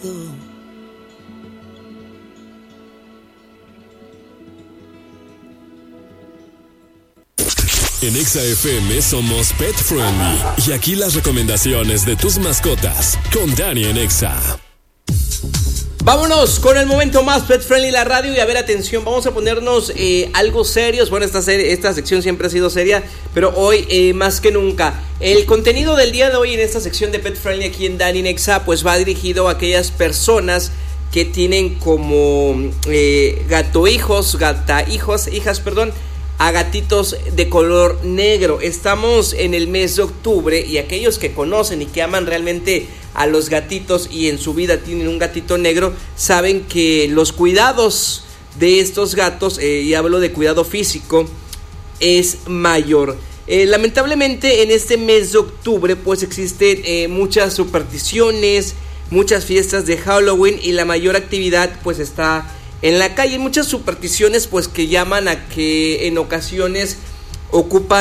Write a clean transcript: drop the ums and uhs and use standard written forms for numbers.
En Exa FM somos Pet Friendly y aquí las recomendaciones de tus mascotas con Dani en Exa. Vámonos con el momento más Pet Friendly la radio y a ver, atención, vamos a ponernos algo serios. Bueno, esta sección siempre ha sido seria, pero hoy más que nunca. El contenido del día de hoy en esta sección de Pet Friendly aquí en Dani en Exa pues va dirigido a aquellas personas que tienen como hijas, a gatitos de color negro. Estamos en el mes de octubre y aquellos que conocen y que aman realmente a los gatitos y en su vida tienen un gatito negro, saben que los cuidados de estos gatos, y hablo de cuidado físico, es mayor. Lamentablemente en este mes de octubre pues existen muchas supersticiones, muchas fiestas de Halloween y la mayor actividad pues está en la calle. Muchas supersticiones pues que llaman a que en ocasiones ocupan